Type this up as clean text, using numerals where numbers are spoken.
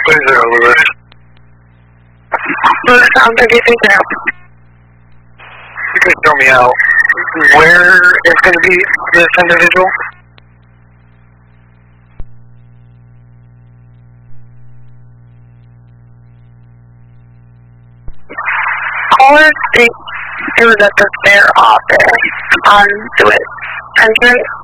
Lewis. Lewis, I'm 33 now. You can tell me out where it's going to be this individual? Caller thinks it was at the fair office on Dewitt Entrance.